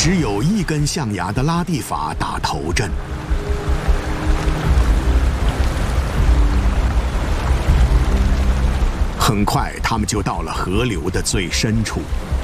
只有一根象牙的拉蒂法打头阵。很快，他们就到了河流的最深处。